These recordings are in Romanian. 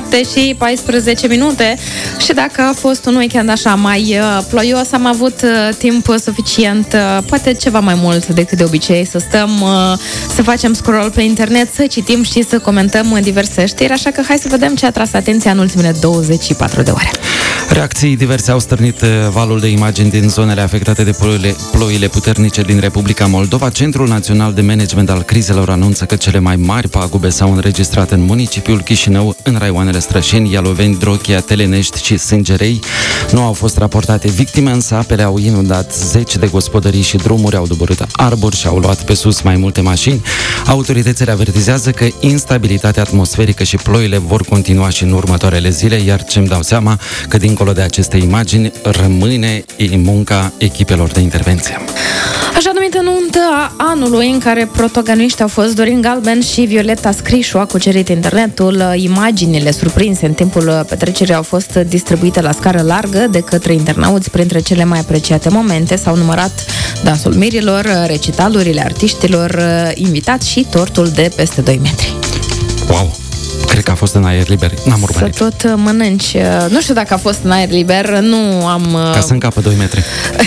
7:14. Și dacă a fost un weekend așa mai ploios, am avut timp suficient, poate ceva mai mult decât de obicei, să stăm, să facem scroll pe internet, să citim și să comentăm diverse știri, așa că hai să vedem ce a tras atenția în ultimele 24 de ore. Reacții diverse au stârnit valul de imagini din zonele afectate de ploile puternice din Republica Moldova. Centrul Național de Management al Crizelor anunță că cele mai mari pagube s-au înregistrat în municipiul Chișinău, în raioanele Strășeni, Ialoveni, Drochia, Telenești și Sângerei. Nu au fost raportate victime, însă apele au inundat zeci de gospodării și drumuri, au doborât arbori și au luat pe sus mai multe mașini. Autoritățile avertizează că instabilitatea atmosferică și ploile vor continua și în următoarele zile, iar ce-mi dau seama că dincolo de aceste imagini rămâne munca echipelor de intervenție. Așa numită nuntă a anului, în care protagoniști au fost Dorin Galben și Violeta Scrișu, a cucerit internetul. Imaginile surprinse în timpul petrecerii au fost distribuite la scară largă de către internauți. Printre cele mai apreciate momente s-au numărat dansul mirilor, recitalurile artiștilor invitați și tortul de peste 2 metri. Wow! Cred că a fost în aer liber. N-am urmărit. Să tot mănânci. Nu știu dacă a fost în aer liber, nu am... Ca să încapă 2 metri.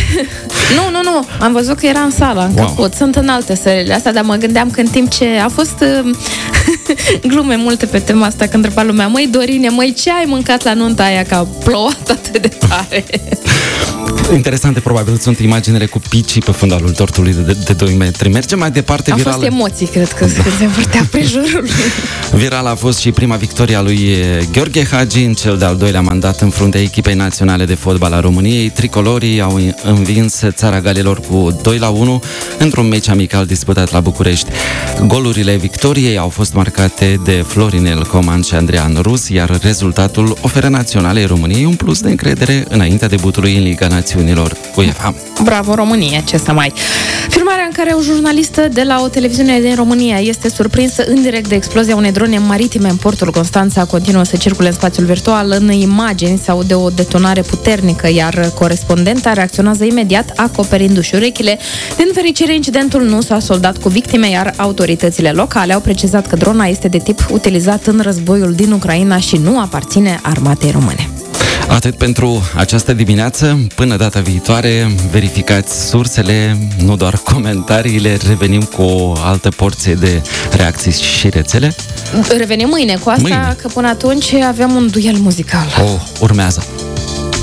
Nu. Am văzut că era în sală, am încăput. Sunt în alte sările astea, dar mă gândeam că în timp ce a fost glume multe pe tema asta, când întreba lumea, măi Dorine, măi, ce ai mâncat la nunta aia, că a plouat atât de tare? Interesante, probabil, sunt imaginele cu picii pe fundalul tortului de 2 metri. Mergem mai departe. Au fost emoții, cred că se învârtea prejurul. Viral a fost și prima victorie a lui Gheorghe Hagi în cel de-al doilea mandat în fruntea echipei naționale de fotbal a României. Tricolorii au învins Țara Galilor cu 2-1 într-un meci amical disputat la București. Golurile victoriei au fost marcate de Florinel Coman și Andrean Rus, iar rezultatul oferă naționalei României un plus de încredere înaintea debutului în Liga Națiunilor UEFA. Bravo România, ce să mai... Filmarea în care o jurnalistă de la o televiziune din România este surprinsă în direct de explozia unei drone maritime în portul Constanța continuă să circule în spațiul virtual. În imagini se aude o detonare puternică, iar corespondenta reacționează imediat, acoperindu-și urechile. Din fericire, incidentul nu s-a soldat cu victime, iar autoritățile locale au precizat că drona este de tip utilizat în războiul din Ucraina și nu aparține armatei române. Atât pentru această dimineață. Până data viitoare, verificați sursele, nu doar comentariile. Revenim cu o altă porție de reacții și rețele. Revenim mâine cu asta, că până atunci avem un duel muzical. Urmează.